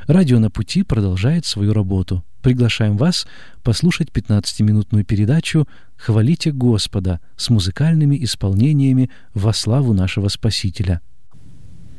Радио «На пути» продолжает свою работу. Приглашаем вас послушать 15-минутную передачу «Хвалите Господа» с музыкальными исполнениями во славу нашего Спасителя.